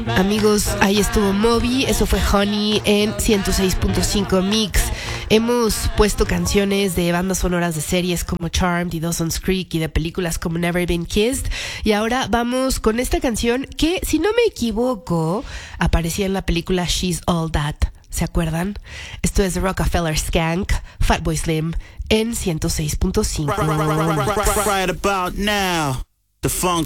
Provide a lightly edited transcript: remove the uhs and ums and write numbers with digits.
Amigos, ahí estuvo Moby, eso fue Honey en 106.5 Mix. Hemos puesto canciones de bandas sonoras de series como Charmed y Dawson's Creek y de películas como Never Been Kissed. Y ahora vamos con esta canción que, si no me equivoco, aparecía en la película She's All That. ¿Se acuerdan? Esto es Rockefeller Skank, Fatboy Slim en 106.5. Right about now, the funk